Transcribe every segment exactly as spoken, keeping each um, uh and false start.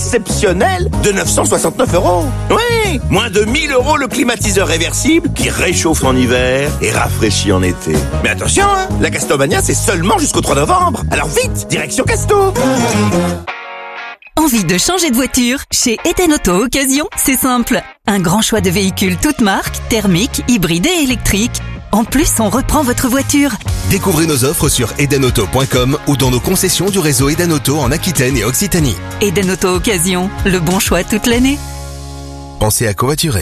exceptionnel de neuf cent soixante-neuf euros. Oui, moins de mille euros le climatiseur réversible qui réchauffe en hiver et rafraîchit en été. Mais attention, hein, la Castomania, c'est seulement jusqu'au trois novembre. Alors vite, direction Casto. Envie de changer de voiture? Chez Eden Auto Occasion, c'est simple. Un grand choix de véhicules toutes marques, thermiques, hybrides et électriques. En plus, on reprend votre voiture. Découvrez nos offres sur eden auto point com ou dans nos concessions du réseau Eden Auto en Aquitaine et Occitanie. Eden Auto Occasion, le bon choix toute l'année. Pensez à covoiturer.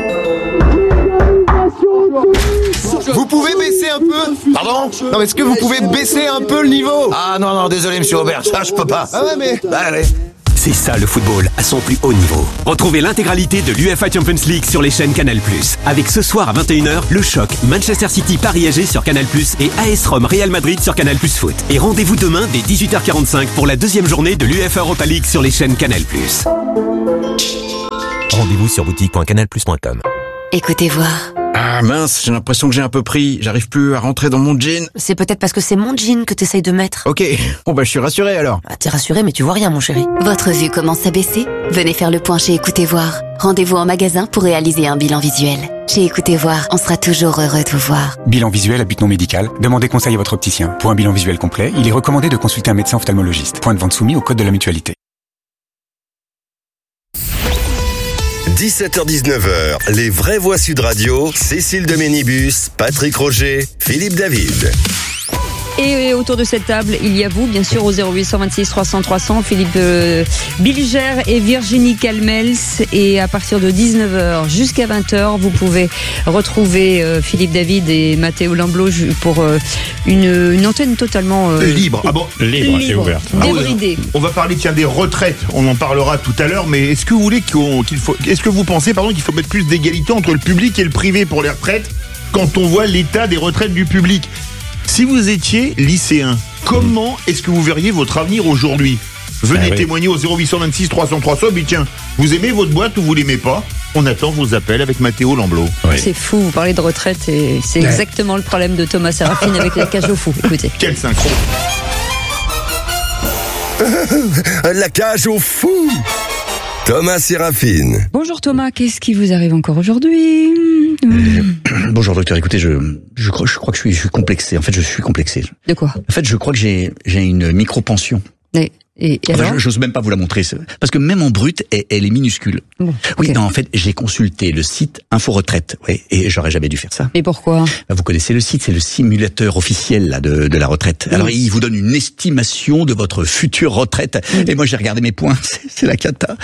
Vous pouvez baisser un peu? Pardon? Non, mais est-ce que vous pouvez baisser un peu le niveau? Ah non, non, désolé monsieur Aubert, ça je peux pas. Ah ouais, mais... Bah, allez. C'est ça le football à son plus haut niveau. Retrouvez l'intégralité de l'UEFA Champions League sur les chaînes Canal plus. Avec ce soir à vingt et une heures, le choc Manchester City Paris A G sur Canal plus et A S Rome Real Madrid sur Canal plus Foot. Et rendez-vous demain dès dix-huit heures quarante-cinq pour la deuxième journée de l'UEFA Europa League sur les chaînes Canal plus. Rendez-vous sur boutique point canal plus point com. Écoutez voir. Ah mince, j'ai l'impression que j'ai un peu pris. J'arrive plus à rentrer dans mon jean. C'est peut-être parce que c'est mon jean que t'essayes de mettre. Ok, bon bah je suis rassuré alors. Ah, t'es rassuré mais tu vois rien mon chéri. Votre vue commence à baisser? Venez faire le point chez Écoutez Voir. Rendez-vous en magasin pour réaliser un bilan visuel. Chez Écoutez Voir, on sera toujours heureux de vous voir. Bilan visuel à but non médical. Demandez conseil à votre opticien. Pour un bilan visuel complet, il est recommandé de consulter un médecin ophtalmologiste. Point de vente soumis au code de la mutualité. dix-sept heures dix-neuf heures, les vraies voix Sud Radio, Cécile de Ménibus, Patrick Roger, Philippe David. Et autour de cette table, il y a vous, bien sûr, au zéro huit vingt-six trois cents trois cents, Philippe euh, Bilger et Virginie Calmels. Et à partir de dix-neuf heures jusqu'à vingt heures, vous pouvez retrouver euh, Philippe David et Matteo Lamblot pour euh, une, une antenne totalement euh, libre. Ah bon, libre, libre et ouverte. Débridée. Ah, on va parler tiens des retraites. On en parlera tout à l'heure. Mais est-ce que vous voulez qu'on, qu'il faut, est-ce que vous pensez, pardon, qu'il faut mettre plus d'égalité entre le public et le privé pour les retraites quand on voit l'état des retraites du public? Si vous étiez lycéen, comment est-ce que vous verriez votre avenir aujourd'hui? Venez ben témoigner oui. au zéro huit vingt-six trois cents trois cents. Mais tiens, vous aimez votre boîte ou vous l'aimez pas? On attend vos appels avec Matteo Lamblot. Oui. C'est fou, vous parlez de retraite et c'est ouais. exactement le problème de Thomas Séraphin avec la cage au fou. Écoutez. Quel synchro. La cage au fou. Thomas Séraphin. Bonjour Thomas, qu'est-ce qui vous arrive encore aujourd'hui? euh, Bonjour docteur, écoutez, je, je, crois, je crois que je suis, je suis complexé. En fait, je suis complexé. De quoi? En fait, je crois que j'ai, j'ai une micro-pension. Et, et, et enfin, alors j'ose même pas vous la montrer, parce que même en brut, elle, elle est minuscule. Bon, oui, okay. non, en fait, j'ai consulté le site Info Retraite, oui, et j'aurais jamais dû faire ça. Et pourquoi? Vous connaissez le site, c'est le simulateur officiel là de, de la retraite. Oui. Alors, il vous donne une estimation de votre future retraite. Oui. Et moi, j'ai regardé mes points, c'est, c'est la cata.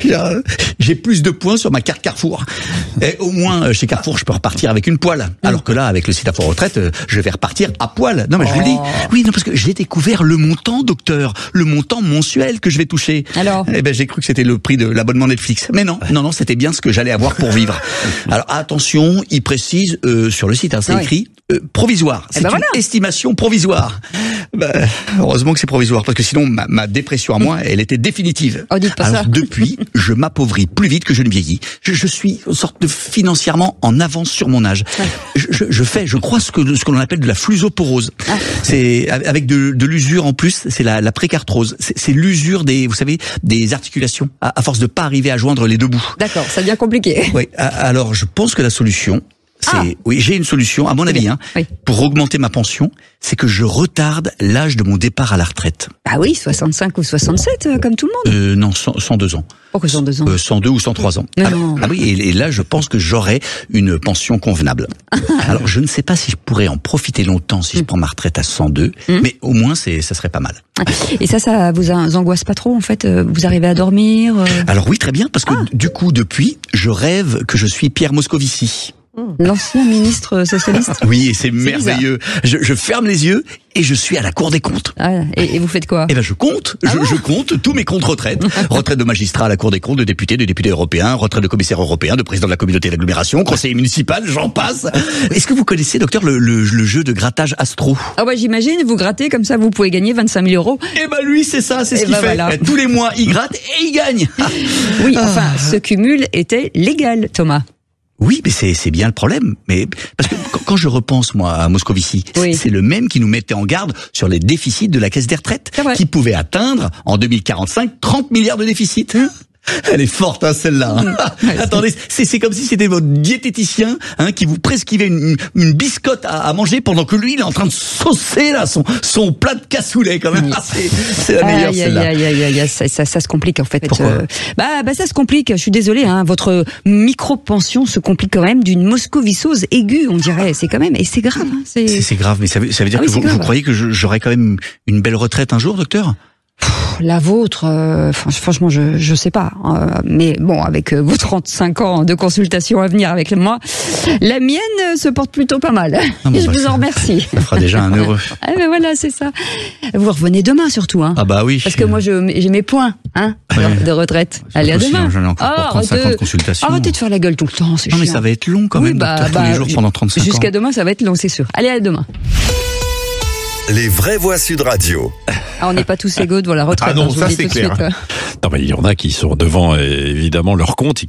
J'ai plus de points sur ma carte Carrefour. Et au moins, chez Carrefour, je peux repartir avec une poêle. Alors que là, avec le site Info Retraite, je vais repartir à poil. Non, mais oh. je vous le dis. Oui, non, parce que j'ai découvert le montant, docteur, le montant mensuel que je vais toucher. Alors Eh ben, j'ai cru que c'était le prix de l'abonnement Netflix. Mais non, non, non, c'était bien ce que j'allais avoir pour vivre. Alors attention, il précise euh, sur le site, hein, c'est oui. écrit euh, provisoire. C'est eh ben une voilà. estimation provisoire. Ben, heureusement que c'est provisoire, parce que sinon ma, ma dépression à moi, elle était définitive. Oh, dites pas Alors ça. depuis, je m'appauvris plus vite que je ne vieillis. Je, je suis une sorte de financièrement en avance sur mon âge. Ouais. Je, je, je fais, je crois ce que ce que l'on appelle de la flusoporose. Ah. C'est avec de, de l'usure en plus. C'est la, la précarthrose. C'est, c'est l'usure des, vous savez, des articulations. À, à force de pas arriver à joindre les deux bouts. D'accord, ça devient compliqué. Oui. Alors je pense que la solution. C'est, ah. oui, j'ai une solution, à mon avis, hein, oui. pour augmenter ma pension, c'est que je retarde l'âge de mon départ à la retraite. Ah oui, soixante-cinq ou soixante-sept, euh, comme tout le monde. Euh, non, cent, cent deux ans. Pourquoi cent deux ans euh, cent deux ou cent trois ans. Non, ah, non. ah oui, et, et là, je pense que j'aurai une pension convenable. Alors, je ne sais pas si je pourrais en profiter longtemps si je prends ma retraite à cent deux, mmh. mais au moins, c'est, ça serait pas mal. Et ça, ça vous angoisse pas trop, en fait? Vous arrivez à dormir? Alors oui, très bien, parce que ah. du coup, depuis, je rêve que je suis Pierre Moscovici. L'ancien ministre socialiste. Oui, et c'est, c'est merveilleux. Je, je ferme les yeux et je suis à la Cour des comptes. Ah, et, et vous faites quoi? Eh ben, je compte. Ah je, bon je compte tous mes comptes retraite. Retraite de magistrat à la Cour des comptes, de député, de député européen, retraite de commissaire européen, de président de la communauté d'agglomération, conseiller municipal, j'en passe. Est-ce que vous connaissez, docteur, le, le, le jeu de grattage astro? Ah bah, j'imagine, vous grattez comme ça, vous pouvez gagner vingt-cinq mille euros. Eh ben, lui, c'est ça, c'est et ce qu'il ben fait. Voilà. Tous les mois, il gratte et il gagne. Oui, enfin, ce cumul était légal, Thomas. Oui, mais c'est c'est bien le problème. Mais parce que quand, quand je repense moi à Moscovici, Oui. c'est le même qui nous mettait en garde sur les déficits de la caisse des retraites, C'est vrai. qui pouvait atteindre en deux mille quarante-cinq trente milliards de déficit. Elle est forte, hein, celle-là. Hein. Ouais, Attendez, c'est c'est comme si c'était votre diététicien hein, qui vous prescrivait une, une biscotte à, à manger pendant que lui il est en train de saucer là son son plat de cassoulet quand même. Ah, c'est c'est la meilleure Aïe, celle-là. aïe, aïe, aïe, aïe, ça, ça, ça se complique en fait. Pourquoi Euh, bah, bah ça se complique. Je suis désolée. Hein, votre micro-pension se complique quand même d'une moscovissose aiguë, on dirait. C'est quand même et c'est grave. Hein, c'est C'est c'est grave, mais ça veut, ça veut dire Ah oui, que c'est vous, vous grave. croyez que je- j'aurai quand même une belle retraite un jour, docteur? la vôtre. Euh, franchement, je je sais pas. Euh, mais bon, avec euh, vos trente-cinq ans de consultation à venir avec moi, la mienne euh, se porte plutôt pas mal. Ah bon, et je bah, vous ça- en remercie. Ça fera déjà un heureux. Ah ben voilà, c'est ça. Vous revenez demain surtout, hein. Ah bah oui. Parce que moi, je, j'ai mes points, hein, de, de retraite. Allez, à Aussi, demain. J'en ai encore pour Ah, trente-cinq ans de arrêtez- consultation. Arrêtez de faire la gueule tout le temps, c'est Non mais chiant. ça va être long quand Oui, même, bah, docteur, bah, tous les jours pendant trente-cinq ans. Jusqu'à demain, ça va être long, c'est sûr. Allez, à demain. Les vraies voix Sud Radio. Ah, on n'est pas tous égaux devant la retraite. Ah non, hein, je vous ça, le dis c'est tout de clair. suite, là. Non, mais il y en a qui sont devant, euh, évidemment, leur compte et